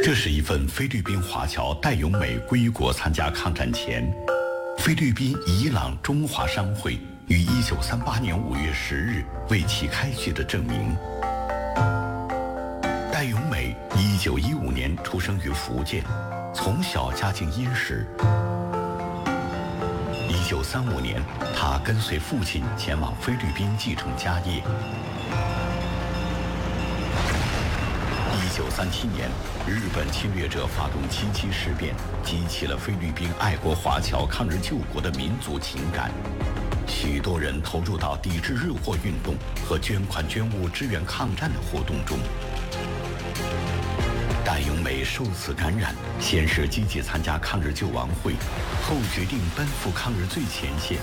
这是一份菲律宾华侨戴永美归国参加抗战前，菲律宾伊朗中华商会于1938年5月10日为其开具的证明。戴永美1915年出生于福建，从小家境殷实。1935年，他跟随父亲前往菲律宾继承家业。1937年，日本侵略者发动7·7事变，激起了菲律宾爱国华侨抗日救国的民族情感，许多人投入到抵制日货运动和捐款捐物支援抗战的活动中。戴永美受此感染，先是积极参加抗日救亡会，后决定奔赴抗日最前线。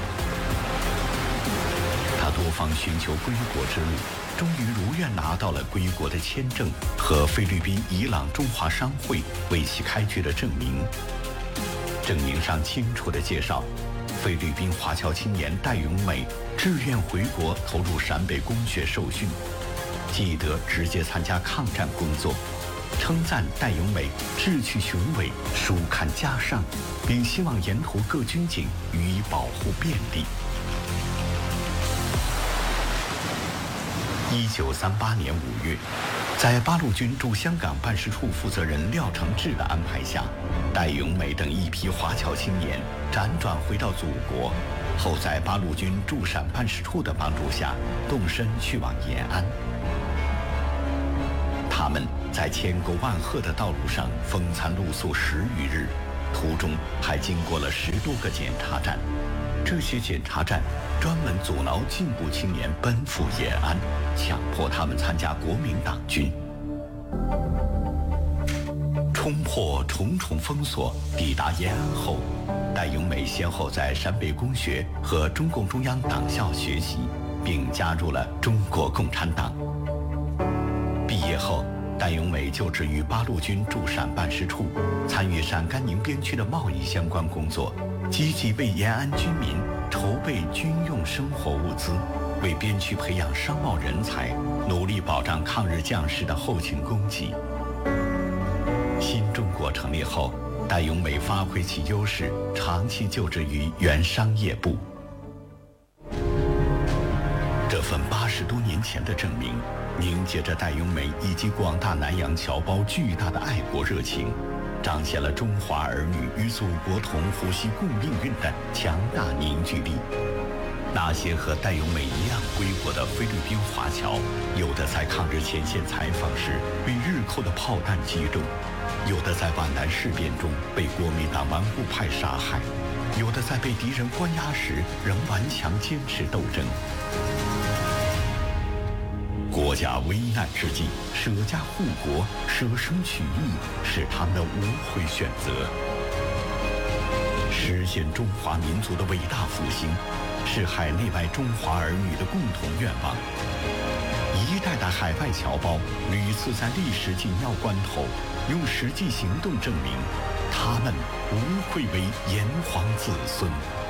他多方寻求归国之路，终于如愿拿到了归国的签证和菲律宾伊朗中华商会为其开具的证明。证明上清楚地介绍，菲律宾华侨青年戴永美志愿回国投入陕北公学受训，记得直接参加抗战工作，称赞戴永美志趣雄伟，书堪家上，并希望沿途各军警予以保护便利。1938年5月，在八路军驻香港办事处负责人廖承志的安排下，戴永美等一批华侨青年辗转回到祖国，后在八路军驻陕办事处的帮助下，动身去往延安。他们在千沟万壑的道路上风餐露宿10余日，途中还经过了10多个检查站。这些检查站专门阻挠进步青年奔赴延安，强迫他们参加国民党军。冲破重重封锁，抵达延安后，戴永美先后在陕北公学和中共中央党校学习，并加入了中国共产党。毕业后，戴永美就职于八路军驻陕办事处，参与陕甘宁边区的贸易相关工作，积极为延安军民筹备军用生活物资，为边区培养商贸人才，努力保障抗日将士的后勤供给。新中国成立后，戴永美发挥其优势，长期就职于原商业部。这份80多年前的证明，凝结着戴永美以及广大南洋侨胞巨大的爱国热情，彰显了中华儿女与祖国同呼吸共命运的强大凝聚力。那些和戴永美一样归国的菲律宾华侨，有的在抗日前线采访时被日寇的炮弹击中，有的在皖南事变中被国民党顽固派杀害，有的在被敌人关押时仍顽强坚持斗争。国家危难之际，舍家护国、舍生取义是他们的无悔选择。实现中华民族的伟大复兴，是海内外中华儿女的共同愿望。一代代海外侨胞屡次在历史紧要关头，用实际行动证明，他们无愧为炎黄子孙。